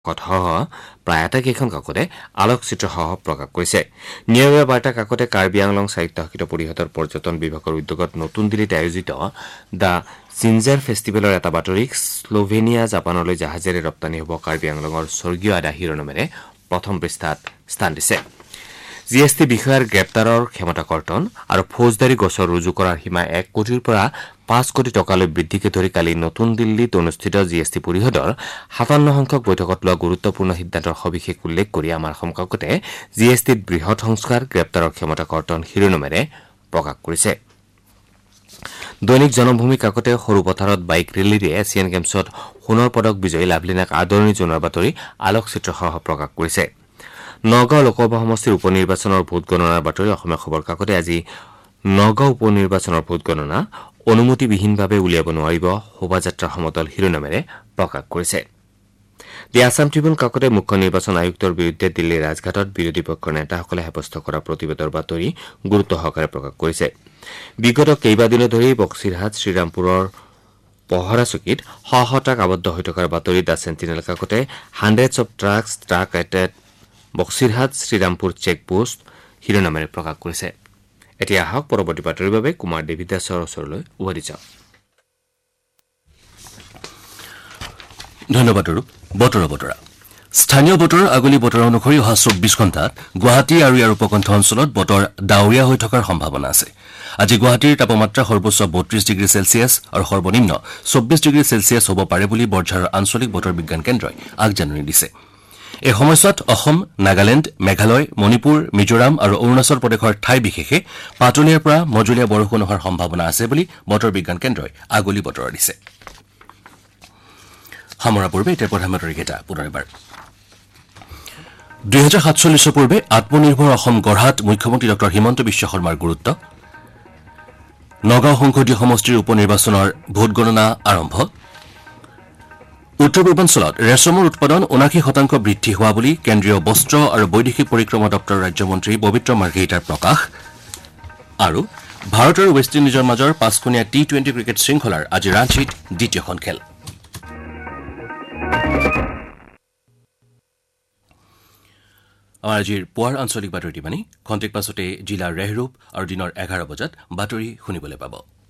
কথাসহ প্ৰায় আটাইকেইখন কাকতে আলোকচিত্ৰসহ প্ৰকাশ কৰিছে। নিয়মীয়া বাৰ্তা কাকতে কাৰ্বি আংলং স্বায়ত্তশাসিত পৰিষদৰ পৰ্যটন বিভাগৰ উদ্যোগত নতুন দিল্লীত আয়োজিত দ্য জিঞ্জাৰ ফেষ্টিভেলৰ এটা বাতৰিক শ্লোভেনিয়া জাপানলৈ জাহাজেৰে ৰপ্তানি হ'ব কাৰ্বি আংলঙৰ স্বৰ্গীয় আদা শিৰোনামেৰে প্ৰথম পৃষ্ঠাত স্থান দিছে। GST বিষয়াৰ গ্ৰেপ্তাৰৰ ক্ষমতা কৰ্তন আৰু ফৌজদাৰী গোচৰ ৰুজু কৰাৰ সীমা 1 কোটিৰ পৰা 5 কোটি টকালৈ বৃদ্ধিকে ধৰি কালি নতুন দিল্লীত অনুষ্ঠিত GST পৰিষদৰ 57 সংখ্যক বৈঠকত লোৱা গুৰুত্বপূৰ্ণ সিদ্ধান্তৰ সবিশেষ উল্লেখ কৰি আমাৰ সমকাকতে GSTত বৃহৎ সংস্কাৰ গ্ৰেপ্তাৰৰ ক্ষমতা কৰ্তন শিৰোনামেৰে প্ৰকাশ কৰিছে। দৈনিক জনমভূমি কাকতে সৰু পথাৰত বাইক ৰেলীৰে এছিয়ান গেমছত সোণৰ পদক বিজয়ী লাভলিনাক আদৰণি জনোৱাৰ বাতৰি আলোকচিত্ৰসহ প্ৰকাশ কৰিছে। নগাঁও লোকসভা সমষ্টিৰ উপ নিৰ্বাচনৰ ভোট গণনাৰ বাতৰি অসমীয়া খবৰ কাকতে আজি নগাঁও উপ নিৰ্বাচনৰ ভোট গণনা অনুমতিবিহীনভাৱে উলিয়াব নোৱাৰিব শোভাযাত্ৰা সমদল শিৰোনামেৰে প্ৰকাশ কৰিছে। দি আছাম ট্ৰিবিউন কাকতে মুখ্য নিৰ্বাচন আয়ুক্তৰ বিৰুদ্ধে দিল্লীৰ ৰাজঘাটত বিৰোধী পক্ষৰ নেতাসকলে সাব্যস্ত কৰা প্ৰতিবাদৰ বাতৰি গুৰুত্ব সহকাৰে প্ৰকাশ কৰিছে। বিগত কেইবাদিনো ধৰি বক্সিৰহাট শ্ৰীৰামপুৰৰ পহৰা চকীত শ শ ট্ৰাক আবদ্ধ হৈ থকাৰ বাতৰি the sentinel কাকতে হাণ্ড্ৰেডছ of truck এটেড Boxirhat Srirampur checkpost শিৰোনামেৰে প্ৰকাশ কৰিছে। এতিয়া আহক পৰৱৰ্তী বাতৰিৰ বাবে কুমাৰ দেৱীদাসৰ ওচৰলৈ উভতি যাওঁ। ধন্যবাদ। বতৰা স্থানীয় বতৰৰ আগলি বতৰ অনুসৰি অহা 24 ঘণ্টাত গুৱাহাটী আৰু ইয়াৰ উপকণ্ঠ অঞ্চলত বতৰ ডাৱৰীয়া হৈ থকাৰ সম্ভাৱনা আছে। আজি গুৱাহাটীৰ তাপমাত্ৰা সৰ্বোচ্চ 32 ডিগ্ৰী চেলছিয়াছ আৰু সৰ্বনিম্ন 24 ডিগ্ৰী চেলছিয়াছ হ'ব পাৰে বুলি বৰঝাৰৰ আঞ্চলিক বতৰ বিজ্ঞান কেন্দ্ৰই আগজাননী দিছে। এই সময়ছোৱাত অসম, নাগালেণ্ড, মেঘালয়, মণিপুৰ, মিজোৰাম আৰু অৰুণাচল প্ৰদেশৰ ঠাই বিশেষে পাতলীয়াৰ পৰা মজলীয়া বৰষুণ হোৱাৰ সম্ভাৱনা আছে বুলি বতৰ বিজ্ঞান কেন্দ্ৰই আগলি বতৰা দিছে। সামৰাৰ পূৰ্বে এতিয়া প্ৰধানমন্ত্ৰীকেইটা পুনৰ এবাৰ 2047 পূৰ্বে আত্মনিৰ্ভৰ অসম গঢ়াত মুখ্যমন্ত্ৰী ডঃ হিমন্ত বিশ্ব শৰ্মাৰ গুৰুত্ব। নগাঁও সংসদীয় সমষ্টিৰ উপ নিৰ্বাচনৰ ভোট গণনা আৰম্ভ। উত্তৰ পূৰ্বাঞ্চলত ৰেচমৰ উৎপাদন 79% বৃদ্ধি হোৱা বুলি কেন্দ্ৰীয় বস্ত্ৰ আৰু বৈদেশিক পৰিক্ৰমা দপ্তৰৰ ৰাজ্যমন্ত্ৰী পবিত্ৰ মাৰ্ঘেৰিটাৰ প্ৰকাশ। আৰু ভাৰত আৰু ৱেষ্ট ইণ্ডিজৰ মাজৰ 5খনীয়া T20 ক্ৰিকেট শৃংখলাৰ আজি ৰাঞ্চীত দ্বিতীয়খন খেল। আমাৰ আজিৰ পুৱাৰ আঞ্চলিক বাতৰি টিপানী খন্তেক পাছতে জিলাৰ ৰেহৰূপ আৰু দিনৰ 11 বজাত বাতৰি শুনিবলৈ পাব।